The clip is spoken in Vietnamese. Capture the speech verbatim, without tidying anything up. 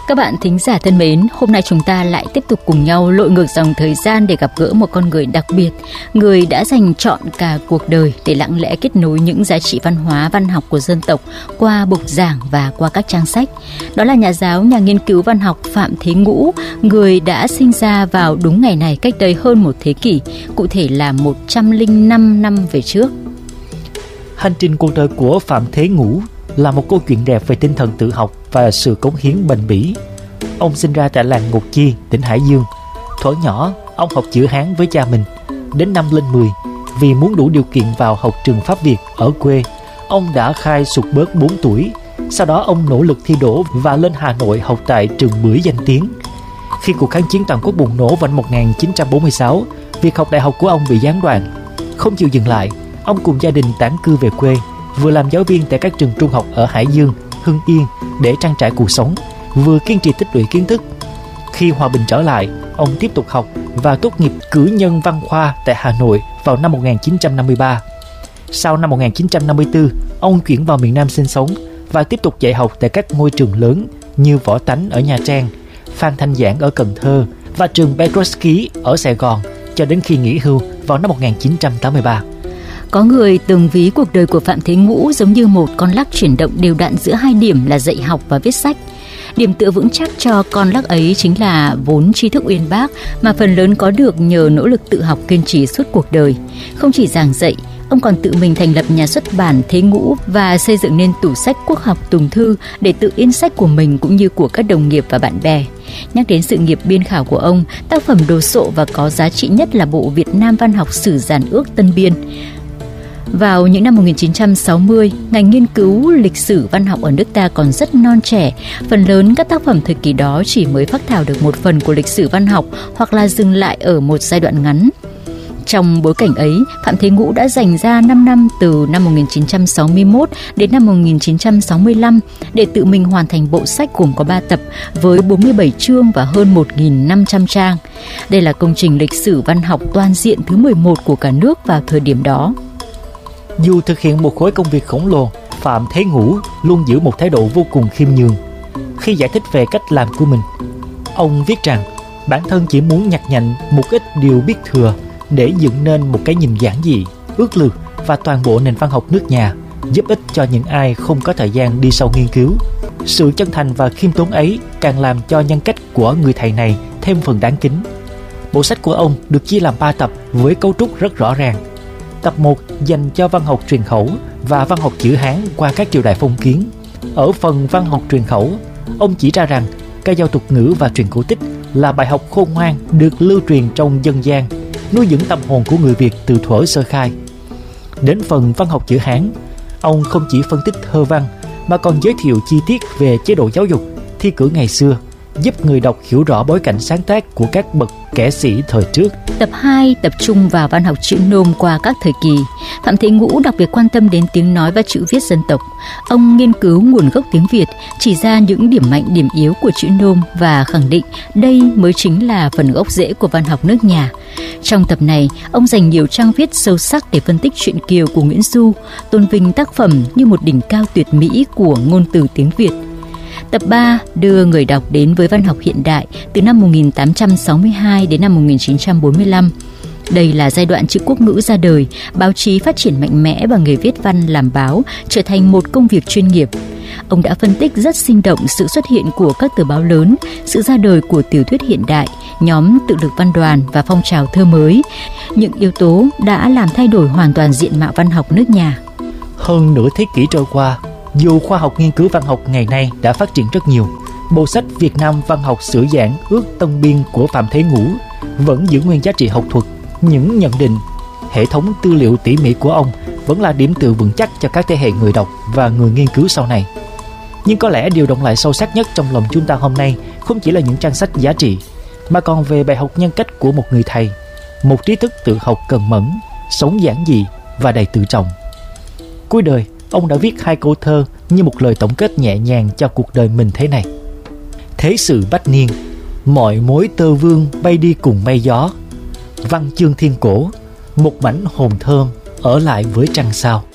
Các bạn thính giả thân mến, hôm nay chúng ta lại tiếp tục cùng nhau lội ngược dòng thời gian để gặp gỡ một con người đặc biệt, người đã dành trọn cả cuộc đời để lặng lẽ kết nối những giá trị văn hóa, văn học của dân tộc qua bục giảng và qua các trang sách. Đó là nhà giáo, nhà nghiên cứu văn học Phạm Thế Ngũ, người đã sinh ra vào đúng ngày này cách đây hơn một thế kỷ, cụ thể là một trăm lẻ năm năm về trước. Hành trình cuộc đời của Phạm Thế Ngũ là một câu chuyện đẹp về tinh thần tự học và sự cống hiến bền bỉ. Ông sinh ra tại làng Ngọc Chi, tỉnh Hải Dương. Thuở nhỏ, ông học chữ Hán với cha mình. Đến năm lên mười, vì muốn đủ điều kiện vào học trường Pháp Việt ở quê, ông đã khai sụt bớt bốn tuổi. Sau đó ông nỗ lực thi đỗ và lên Hà Nội học tại trường Bưởi danh tiếng. Khi cuộc kháng chiến toàn quốc bùng nổ vào năm một nghìn chín trăm bốn mươi sáu, việc học đại học của ông bị gián đoạn. Không chịu dừng lại, ông cùng gia đình tản cư về quê, vừa làm giáo viên tại các trường trung học ở Hải Dương, Hưng Yên để trang trải cuộc sống, vừa kiên trì tích lũy kiến thức. Khi hòa bình trở lại, ông tiếp tục học và tốt nghiệp cử nhân văn khoa tại Hà Nội vào năm một nghìn chín trăm năm mươi ba. Sau năm một nghìn chín trăm năm mươi tư, ông chuyển vào miền Nam sinh sống và tiếp tục dạy học tại các ngôi trường lớn như Võ Tánh ở Nha Trang, Phan Thanh Giảng ở Cần Thơ và trường Petrovsky ở Sài Gòn cho đến khi nghỉ hưu vào năm một nghìn chín trăm tám mươi ba. Có người từng ví cuộc đời của Phạm Thế Ngũ giống như một con lắc chuyển động đều đặn giữa hai điểm là dạy học và viết sách. Điểm tựa vững chắc cho con lắc ấy chính là vốn tri thức uyên bác mà phần lớn có được nhờ nỗ lực tự học kiên trì suốt cuộc đời. Không chỉ giảng dạy, ông còn tự mình thành lập nhà xuất bản Thế Ngũ và xây dựng nên tủ sách Quốc học Tùng Thư để tự in sách của mình cũng như của các đồng nghiệp và bạn bè. Nhắc đến sự nghiệp biên khảo của ông, tác phẩm đồ sộ và có giá trị nhất là bộ Việt Nam Văn học Sử Giản Ước Tân Biên. Vào những năm một nghìn chín trăm sáu mươi, ngành nghiên cứu lịch sử văn học ở nước ta còn rất non trẻ. Phần lớn các tác phẩm thời kỳ đó chỉ mới phác thảo được một phần của lịch sử văn học hoặc là dừng lại ở một giai đoạn ngắn. Trong bối cảnh ấy, Phạm Thế Ngũ đã dành ra năm năm từ năm một nghìn chín trăm sáu mươi mốt đến năm một nghìn chín trăm sáu mươi lăm để tự mình hoàn thành bộ sách gồm có ba tập với bốn mươi bảy chương và hơn một nghìn năm trăm trang. Đây là công trình lịch sử văn học toàn diện thứ mười một của cả nước vào thời điểm đó. Dù thực hiện một khối công việc khổng lồ, Phạm Thế Ngũ luôn giữ một thái độ vô cùng khiêm nhường. Khi giải thích về cách làm của mình, ông viết rằng bản thân chỉ muốn nhặt nhạnh một ít điều biết thừa để dựng nên một cái nhìn giản dị, ước lược và toàn bộ nền văn học nước nhà, giúp ích cho những ai không có thời gian đi sâu nghiên cứu. Sự chân thành và khiêm tốn ấy càng làm cho nhân cách của người thầy này thêm phần đáng kính. Bộ sách của ông được chia làm ba tập với cấu trúc rất rõ ràng. Tập một dành cho văn học truyền khẩu và văn học chữ Hán qua các triều đại phong kiến. Ở phần văn học truyền khẩu, ông chỉ ra rằng ca dao tục ngữ và truyền cổ tích là bài học khôn ngoan được lưu truyền trong dân gian, nuôi dưỡng tâm hồn của người Việt từ thuở sơ khai. Đến phần văn học chữ Hán, ông không chỉ phân tích thơ văn mà còn giới thiệu chi tiết về chế độ giáo dục, thi cử ngày xưa, giúp người đọc hiểu rõ bối cảnh sáng tác của các bậc kẻ sĩ thời trước. Tập hai tập trung vào văn học chữ nôm qua các thời kỳ. Phạm Thế Ngũ đặc biệt quan tâm đến tiếng nói và chữ viết dân tộc. Ông nghiên cứu nguồn gốc tiếng Việt, chỉ ra những điểm mạnh điểm yếu của chữ nôm và khẳng định đây mới chính là phần gốc rễ của văn học nước nhà. Trong tập này, ông dành nhiều trang viết sâu sắc để phân tích truyện Kiều của Nguyễn Du, tôn vinh tác phẩm như một đỉnh cao tuyệt mỹ của ngôn từ tiếng Việt. Tập ba đưa người đọc đến với văn học hiện đại từ năm một nghìn tám trăm sáu mươi hai đến năm một nghìn chín trăm bốn mươi lăm. Đây là giai đoạn chữ quốc ngữ ra đời, báo chí phát triển mạnh mẽ và người viết văn làm báo trở thành một công việc chuyên nghiệp. Ông đã phân tích rất sinh động sự xuất hiện của các tờ báo lớn, sự ra đời của tiểu thuyết hiện đại, nhóm tự lực văn đoàn và phong trào thơ mới. Những yếu tố đã làm thay đổi hoàn toàn diện mạo văn học nước nhà. Hơn nửa thế kỷ trôi qua, dù khoa học nghiên cứu văn học ngày nay đã phát triển rất nhiều, bộ sách Việt Nam Văn học Sử Giản Ước Tân Biên của Phạm Thế Ngũ vẫn giữ nguyên giá trị học thuật. Những nhận định, hệ thống tư liệu tỉ mỉ của ông vẫn là điểm tựa vững chắc cho các thế hệ người đọc và người nghiên cứu sau này. Nhưng có lẽ điều động lại sâu sắc nhất trong lòng chúng ta hôm nay không chỉ là những trang sách giá trị, mà còn về bài học nhân cách của một người thầy, một trí thức tự học cần mẫn, sống giản dị và đầy tự trọng. Cuối đời, ông đã viết hai câu thơ như một lời tổng kết nhẹ nhàng cho cuộc đời mình thế này: thế sự bách niên, mọi mối tơ vương bay đi cùng mây gió. Văn chương thiên cổ, một mảnh hồn thơm ở lại với trăng sao.